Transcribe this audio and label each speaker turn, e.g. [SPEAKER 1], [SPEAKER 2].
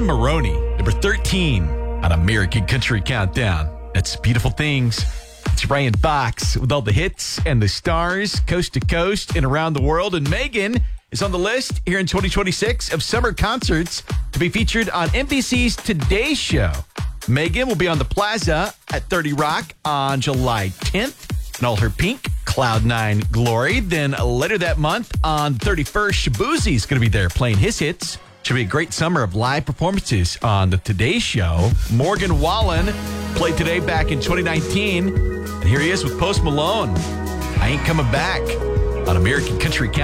[SPEAKER 1] Maroney, number 13 on American Country Countdown. That's Beautiful Things. It's Ryan Fox with all the hits and the stars coast to coast and around the world. And Megan is on the list here in 2026 of summer concerts to be featured on NBC's Today Show. Megan will be on the Plaza at 30 Rock on July 10th in all her pink Cloud9 glory. Then later that month on 31st, Shabuzi's going to be there playing his hits. Should be a great summer of live performances on the Today Show. Morgan Wallen played Today back in 2019. And here he is with Post Malone. I Ain't Coming Back on American Country Countdown.